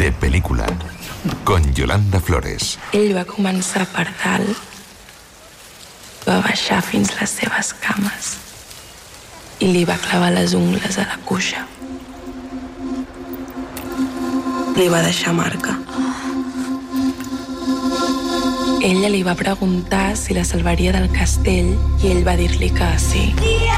de película, con Yolanda Flores. Ell va començar per dalt, va baixar fins les seves cames i li va clavar les ungles a la cuixa. Li va deixar marca. Ella li va preguntar si la salvaria del castell i ell va dir-li que sí.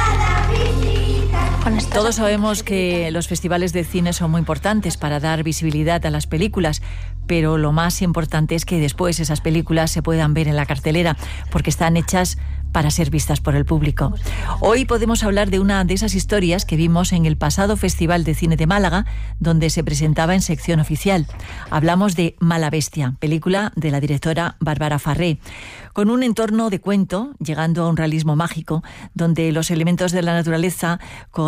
Todos sabemos que los festivales de cine son muy importantes para dar visibilidad a las películas, pero lo más importante es que después esas películas se puedan ver en la cartelera, porque están hechas para ser vistas por el público. Hoy podemos hablar de una de esas historias que vimos en el pasado Festival de Cine de Málaga, donde se presentaba en sección oficial. Hablamos de Mala Bestia, película de la directora Bárbara Farré, con un entorno de cuento, llegando a un realismo mágico, donde los elementos de la naturaleza,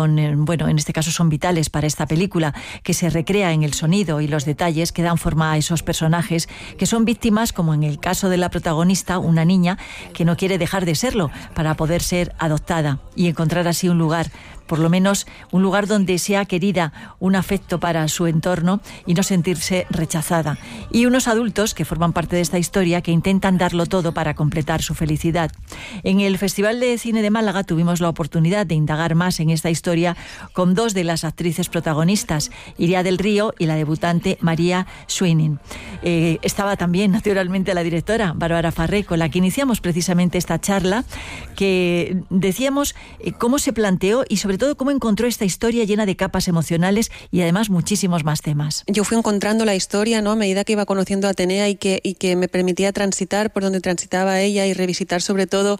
en este caso son vitales para esta película, que se recrea en el sonido y los detalles que dan forma a esos personajes que son víctimas, como en el caso de la protagonista, una niña que no quiere dejar de serlo para poder ser adoptada y encontrar así un lugar, por lo menos un lugar donde sea querida, un afecto para su entorno y no sentirse rechazada. Y unos adultos que forman parte de esta historia que intentan darlo todo para completar su felicidad. En el Festival de Cine de Málaga tuvimos la oportunidad de indagar más en esta historia con dos de las actrices protagonistas, Iria del Río y la debutante María Swining. Estaba también, naturalmente, la directora Bárbara Farré, con la que iniciamos precisamente esta charla, que decíamos cómo se planteó y sobre todo cómo encontró esta historia llena de capas emocionales y además muchísimos más temas. Yo fui encontrando la historia, ¿no?, a medida que iba conociendo a Atenea y que me permitía transitar por donde transitaba ella y revisitar sobre todo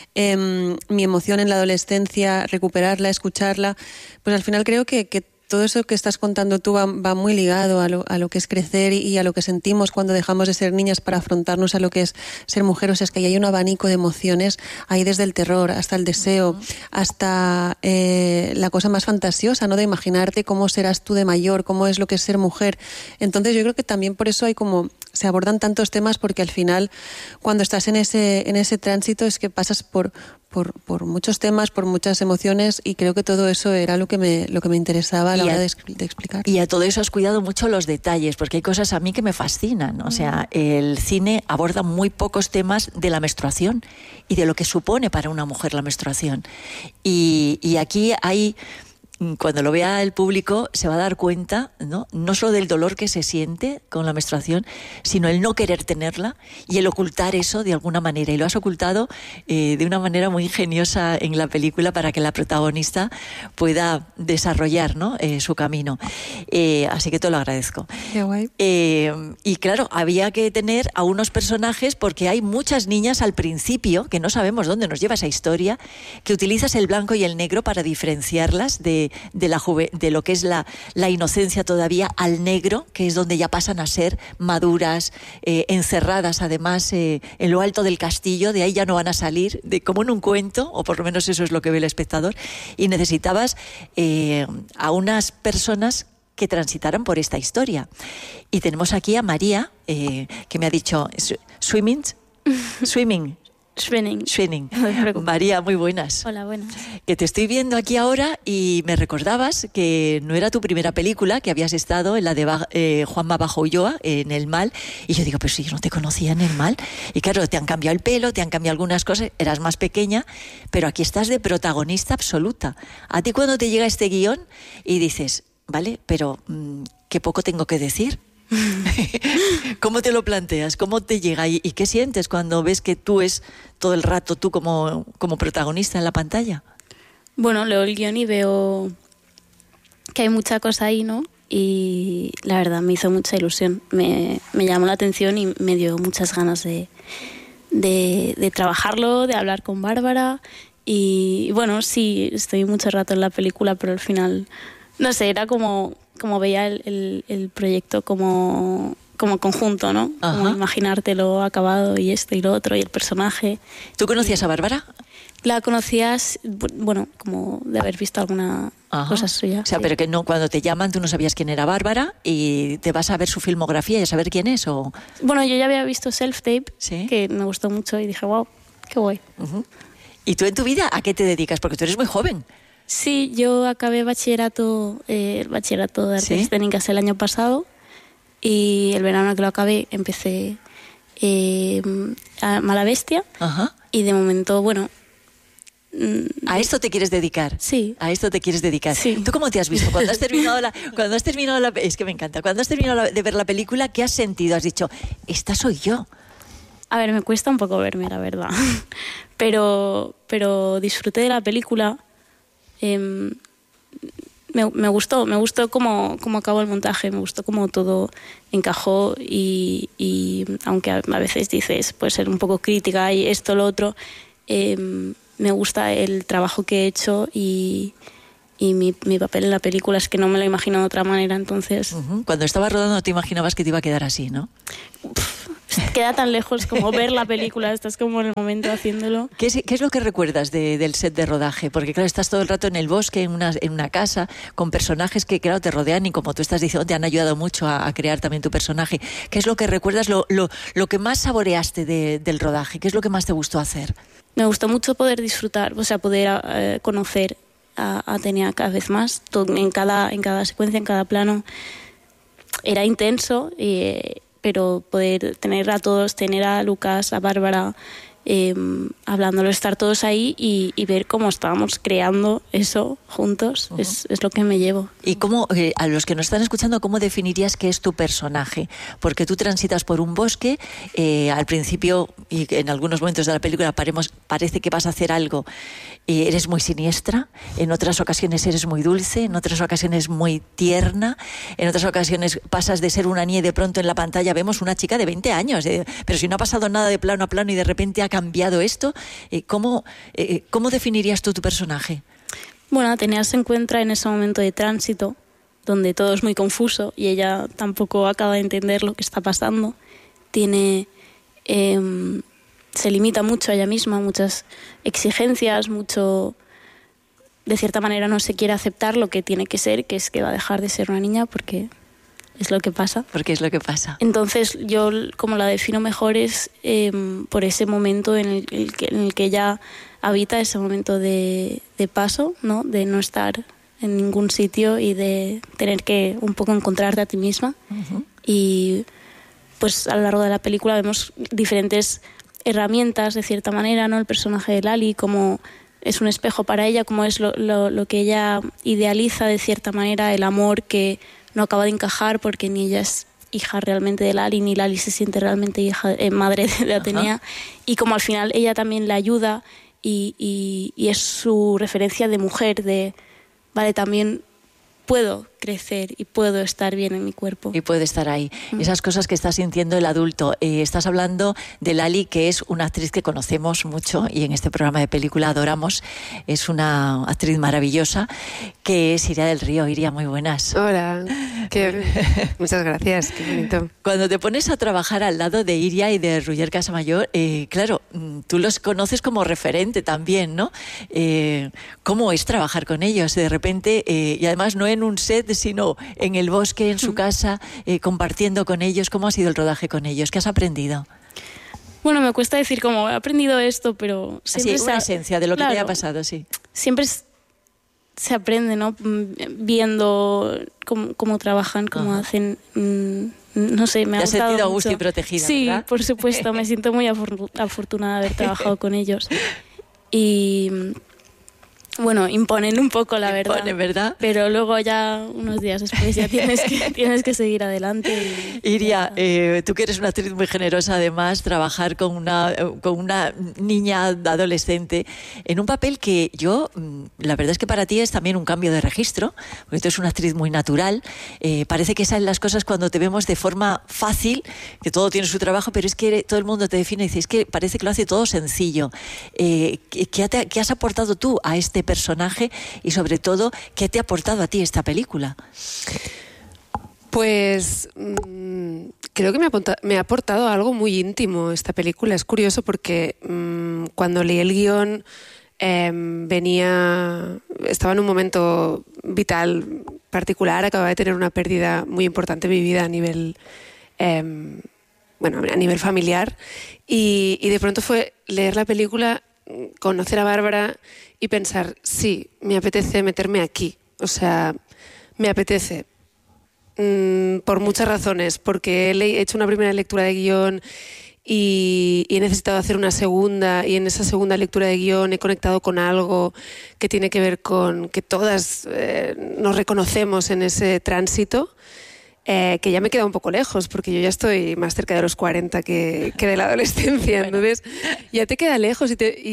mi emoción en la adolescencia, recuperarla, escucharla. Pues al final creo que todo eso que estás contando tú va muy ligado a lo que es crecer y a lo que sentimos cuando dejamos de ser niñas para afrontarnos a lo que es ser mujer. O sea, es que ahí hay un abanico de emociones, ahí desde el terror hasta el deseo, hasta la cosa más fantasiosa, ¿no?, de imaginarte cómo serás tú de mayor, cómo es lo que es ser mujer. Entonces yo creo que también por eso se abordan tantos temas, porque al final cuando estás en ese tránsito es que pasas por muchos temas, por muchas emociones, y creo que todo eso era lo que me interesaba a la hora de explicar. Y a todo eso has cuidado mucho los detalles, porque hay cosas a mí que me fascinan. O sea, el cine aborda muy pocos temas de la menstruación y de lo que supone para una mujer la menstruación. Y aquí hay... Cuando lo vea el público se va a dar cuenta, no solo del dolor que se siente con la menstruación, sino el no querer tenerla y el ocultar eso de alguna manera. Y lo has ocultado de una manera muy ingeniosa en la película para que la protagonista pueda desarrollar, ¿no?, su camino. Así que te lo agradezco. Qué guay. Y claro, había que tener a unos personajes, porque hay muchas niñas al principio que no sabemos dónde nos lleva esa historia, que utilizas el blanco y el negro para diferenciarlas de lo que es la inocencia todavía, al negro, que es donde ya pasan a ser maduras, encerradas además en lo alto del castillo. De ahí ya no van a salir, como en un cuento, o por lo menos eso es lo que ve el espectador. Y necesitabas a unas personas que transitaran por esta historia. Y tenemos aquí a María, que me ha dicho swimming. Schwenning. María, muy buenas. Hola, buenas. Que te estoy viendo aquí ahora y me recordabas que no era tu primera película, que habías estado en la de Juanma Bajo Ulloa, en El Mal. Y yo digo, pero si yo no te conocía en El Mal. Y claro, te han cambiado el pelo, te han cambiado algunas cosas, eras más pequeña, pero aquí estás de protagonista absoluta. A ti, cuando te llega este guión y dices, vale, pero qué poco tengo que decir. ¿Cómo te lo planteas? ¿Cómo te llega? ¿Y qué sientes cuando ves que tú es todo el rato tú como protagonista en la pantalla? Bueno, leo el guión y veo que hay mucha cosa ahí, ¿no? Y la verdad me hizo mucha ilusión. Me llamó la atención y me dio muchas ganas de trabajarlo, de hablar con Bárbara. Y bueno, sí, estoy mucho rato en la película, pero al final, no sé, era como veía el proyecto como conjunto, ¿no? Ajá. Como imaginártelo acabado y esto y lo otro y el personaje. ¿Tú conocías a Bárbara? La conocías, bueno, como de haber visto alguna cosa suya. O sea, sí. pero que no, cuando te llaman tú no sabías quién era Bárbara y te vas a ver su filmografía y a saber quién es, ¿o? Bueno, yo ya había visto Self Tape, ¿Sí? Que me gustó mucho y dije, wow, qué guay. Uh-huh. ¿Y tú en tu vida a qué te dedicas? Porque tú eres muy joven. Sí, yo acabé bachillerato de artes escénicas el año pasado y el verano que lo acabé empecé a Mala Bestia. Ajá. Y de momento, bueno... ¿A esto te quieres dedicar? Sí. ¿A esto te quieres dedicar? Sí. ¿Tú cómo te has visto? Cuando has terminado es que me encanta. Cuando has terminado de ver la película, ¿qué has sentido? Has dicho, esta soy yo. A ver, me cuesta un poco verme, la verdad. Pero disfruté de la película. Me gustó cómo acabó el montaje, me gustó cómo todo encajó y aunque a veces dices, puede ser un poco crítica y esto, lo otro, me gusta el trabajo que he hecho y mi papel en la película es que no me lo imagino de otra manera, entonces... Cuando estabas rodando no te imaginabas que te iba a quedar así, ¿no? Queda tan lejos como ver la película, estás como en el momento haciéndolo. ¿Qué es lo que recuerdas del set de rodaje? Porque claro, estás todo el rato en el bosque, en una casa, con personajes que claro te rodean y como tú estás diciendo, te han ayudado mucho a crear también tu personaje. ¿Qué es lo que recuerdas, lo que más saboreaste del rodaje? ¿Qué es lo que más te gustó hacer? Me gustó mucho poder disfrutar, o sea, poder conocer a Atenea cada vez más, en cada secuencia, en cada plano. Era intenso, pero poder tener a todos, tener a Lucas, a Bárbara, hablándolo, estar todos ahí y ver cómo estábamos creando eso juntos, es lo que me llevo. ¿Y cómo, a los que nos están escuchando, cómo definirías qué es tu personaje? Porque tú transitas por un bosque, al principio y en algunos momentos de la película parece que vas a hacer algo, eres muy siniestra, en otras ocasiones eres muy dulce, en otras ocasiones muy tierna, en otras ocasiones pasas de ser una niña y de pronto en la pantalla vemos una chica de 20 años, pero si no ha pasado nada de plano a plano y de repente ha cambiado esto, ¿cómo definirías tú tu personaje? Bueno, Atenea se encuentra en ese momento de tránsito donde todo es muy confuso y ella tampoco acaba de entender lo que está pasando. Se limita mucho a ella misma, muchas exigencias, de cierta manera no se quiere aceptar lo que tiene que ser, que es que va a dejar de ser una niña porque es lo que pasa. Porque es lo que pasa. Entonces yo como la defino mejor es por ese momento en el que ella habita, ese momento de paso, ¿no? De no estar en ningún sitio y de tener que un poco encontrarte a ti misma. Y pues a lo largo de la película vemos diferentes herramientas de cierta manera, ¿no? El personaje de Lali, como es un espejo para ella, como es lo que ella idealiza de cierta manera, el amor que no acaba de encajar porque ni ella es hija realmente de Lali, ni Lali se siente realmente madre de Atenea. Y como al final ella también la ayuda y es su referencia de mujer, vale, también puedo crecer y puedo estar bien en mi cuerpo. Y puede estar ahí. Esas cosas que está sintiendo el adulto. Estás hablando de Lali, que es una actriz que conocemos mucho y en este programa de película adoramos. Es una actriz maravillosa, que es Iria del Río. Iria, muy buenas. Hola, muchas gracias, qué bonito. Cuando te pones a trabajar al lado de Iria y de Roger Casamayor, claro, tú los conoces como referente también, ¿no? ¿Cómo es trabajar con ellos? De repente, y además no en un set, sino en el bosque, en su casa, compartiendo con ellos. ¿Cómo ha sido el rodaje con ellos? ¿Qué has aprendido? Bueno, me cuesta decir cómo he aprendido esto, pero siempre una esencia de lo que claro, te haya pasado, sí. Siempre se aprende, ¿no? Viendo cómo trabajan, cómo hacen. No sé, me ha gustado. Te has sentido a gusto y protegida, sí, ¿verdad? Por supuesto, me siento muy afortunada de haber trabajado con ellos. Y bueno, imponen un poco, la verdad. Imponen, ¿verdad? Pero luego ya, unos días después, ya tienes que seguir adelante. Iria, tú que eres una actriz muy generosa, además, trabajar con una niña adolescente en un papel que yo, la verdad es que para ti es también un cambio de registro, porque tú eres una actriz muy natural. Parece que salen las cosas cuando te vemos de forma fácil, que todo tiene su trabajo, pero es que todo el mundo te define y dice, es que parece que lo hace todo sencillo. ¿Qué has aportado tú a este personaje y sobre todo qué te ha aportado a ti esta película? Pues creo que me ha aportado algo muy íntimo esta película. Es curioso porque cuando leí el guión estaba en un momento vital particular, acababa de tener una pérdida muy importante en mi vida a nivel a nivel familiar y de pronto fue leer la película, conocer a Bárbara y pensar, sí, me apetece meterme aquí. O sea, me apetece por muchas razones, porque he hecho una primera lectura de guión y he necesitado hacer una segunda, y en esa segunda lectura de guión he conectado con algo que tiene que ver con que todas nos reconocemos en ese tránsito, que ya me queda un poco lejos, porque yo ya estoy más cerca de los 40 que de la adolescencia, bueno. Entonces ya te queda lejos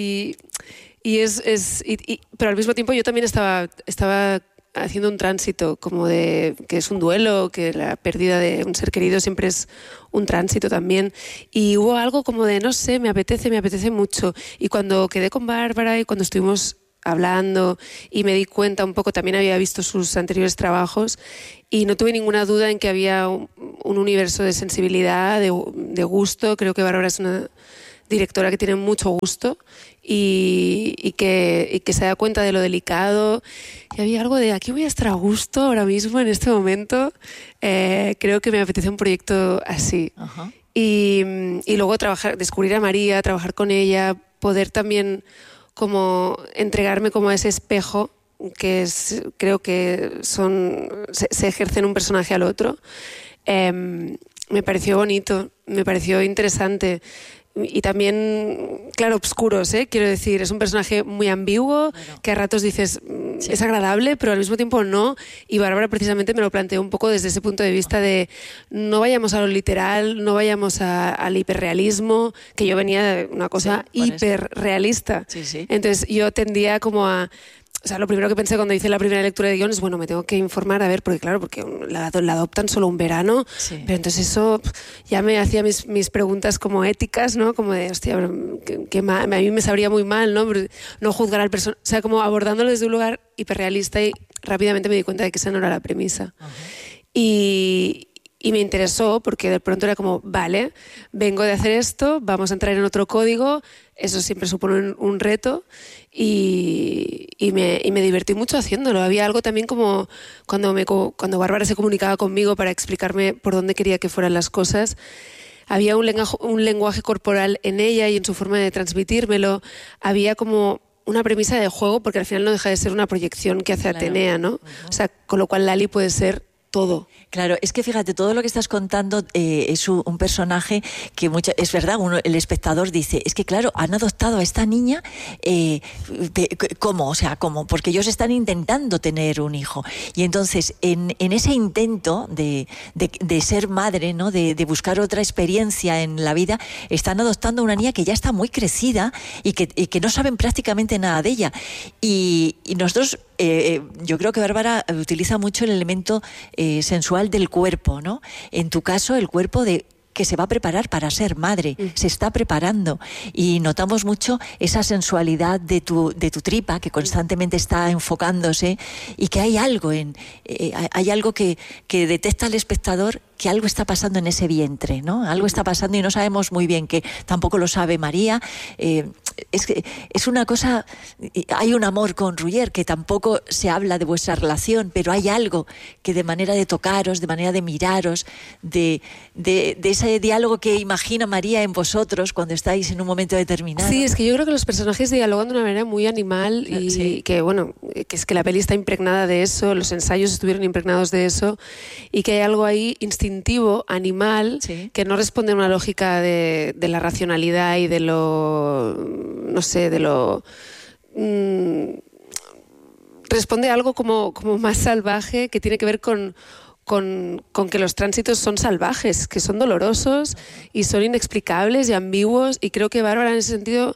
pero al mismo tiempo yo también estaba haciendo un tránsito como de que es un duelo, que la pérdida de un ser querido siempre es un tránsito también, y hubo algo como de no sé, me apetece mucho, y cuando quedé con Bárbara y cuando estuvimos hablando y me di cuenta un poco, también había visto sus anteriores trabajos y no tuve ninguna duda en que había un universo de sensibilidad, de gusto. Creo que Bárbara es una directora que tiene mucho gusto y que se da cuenta de lo delicado, y había algo de aquí voy a estar a gusto ahora mismo en este momento. Creo que me apetece un proyecto así. Uh-huh. Y luego descubrir a María, trabajar con ella, poder también como entregarme como a ese espejo que creo que se ejerce en un personaje al otro. Me pareció bonito, me pareció interesante. Y también, claro, obscuros, quiero decir, es un personaje muy ambiguo, bueno, que a ratos dices, sí, es agradable, pero al mismo tiempo no, y Bárbara precisamente me lo planteó un poco desde ese punto de vista de no vayamos a lo literal, no vayamos al hiperrealismo, que yo venía de una cosa hiperrealista. Sí, sí. Entonces yo tendía como a... O sea, lo primero que pensé cuando hice la primera lectura de guión es, bueno, me tengo que informar, a ver, porque claro, porque la adoptan solo un verano, sí, pero entonces eso ya me hacía mis preguntas como éticas, ¿no? Como de, hostia, a mí me sabría muy mal, ¿no? No juzgar al personaje, o sea, como abordándolo desde un lugar hiperrealista, y rápidamente me di cuenta de que esa no era la premisa. Uh-huh. Y me interesó porque de pronto era como, vale, vengo de hacer esto, vamos a entrar en otro código, eso siempre supone un reto, y me divertí mucho haciéndolo. Había algo también como cuando Bárbara se comunicaba conmigo para explicarme por dónde quería que fueran las cosas, había un lenguaje corporal en ella y en su forma de transmitírmelo, había como una premisa de juego, porque al final no deja de ser una proyección que hace Atenea, ¿no? Uh-huh. O sea, con lo cual Lali puede ser todo. Claro, es que fíjate, todo lo que estás contando es un personaje que es verdad, el espectador dice, es que claro, han adoptado a esta niña, ¿cómo? O sea, ¿cómo? Porque ellos están intentando tener un hijo. Y entonces, en ese intento de ser madre, ¿no? De buscar otra experiencia en la vida, están adoptando a una niña que ya está muy crecida y que no saben prácticamente nada de ella. Y nosotros, yo creo que Bárbara utiliza mucho el elemento sensual del cuerpo, ¿no? En tu caso, el cuerpo que se va a preparar para ser madre, se está preparando, y notamos mucho esa sensualidad de tu tripa que constantemente está enfocándose, y que hay algo hay algo que detecta el espectador, que algo está pasando en ese vientre, ¿no? Algo está pasando y no sabemos muy bien, que tampoco lo sabe María. Es una cosa, hay un amor con Ruller, que tampoco se habla de vuestra relación, pero hay algo que de manera de tocaros, de manera de miraros, de ese diálogo que imagina María en vosotros cuando estáis en un momento determinado. Sí, es que yo creo que los personajes dialogan de una manera muy animal, y sí, que bueno, que es que la peli está impregnada de eso, los ensayos estuvieron impregnados de eso, y que hay algo ahí instintivo, animal, sí, que no responde a una lógica de la racionalidad y de lo, no sé, de lo... responde a algo como más salvaje, que tiene que ver con que los tránsitos son salvajes, que son dolorosos y son inexplicables y ambiguos, y creo que Bárbara en ese sentido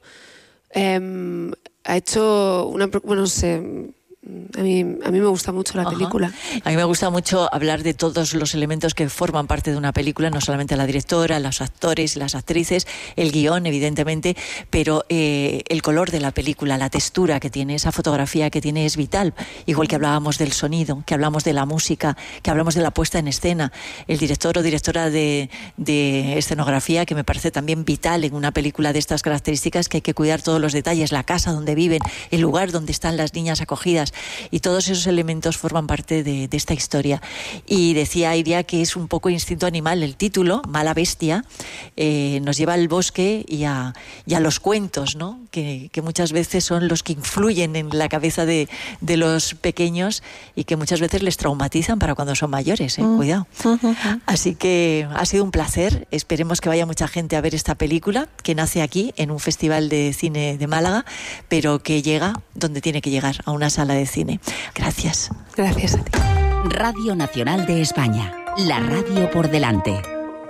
ha hecho una... Bueno, no sé... A mí me gusta mucho la película. A mí me gusta mucho hablar de todos los elementos que forman parte de una película, no solamente la directora, los actores y las actrices, el guión, evidentemente, pero el color de la película, la textura que tiene, esa fotografía que tiene es vital. Igual que hablábamos del sonido, que hablamos de la música, que hablamos de la puesta en escena. El director o directora de escenografía, que me parece también vital en una película de estas características, que hay que cuidar todos los detalles, la casa donde viven, el lugar donde están las niñas acogidas. y todos esos elementos forman parte de esta historia. Y decía Iria que es un poco instinto animal el título, Mala Bestia, nos lleva al bosque y a los cuentos, ¿no? Que muchas veces son los que influyen en la cabeza de los pequeños y que muchas veces les traumatizan para cuando son mayores, cuidado. Así que ha sido un placer, esperemos que vaya mucha gente a ver esta película, que nace aquí en un festival de cine de Málaga, pero que llega donde tiene que llegar, a una sala de cine. Gracias. Gracias a ti. Radio Nacional de España, la radio por delante.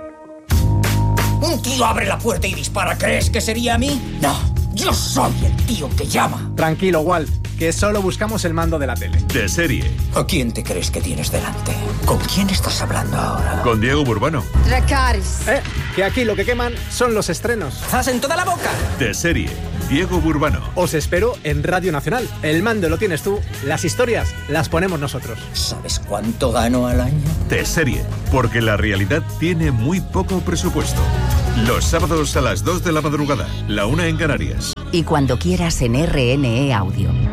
Un tío abre la puerta y dispara. ¿Crees que sería a mí? No, yo soy el tío que llama. Tranquilo, Walt, que solo buscamos el mando de la tele. De serie. ¿A quién te crees que tienes delante? ¿Con quién estás hablando ahora? Con Diego Burbano. Dracarys. Que aquí lo que queman son los estrenos. ¡Estás en toda la boca! De serie. Diego Burbano. Os espero en Radio Nacional. El mando lo tienes tú, las historias las ponemos nosotros. ¿Sabes cuánto gano al año? De serie. Porque la realidad tiene muy poco presupuesto. Los sábados a las 2 de la madrugada, la 1 en Canarias. Y cuando quieras en RNE Audio.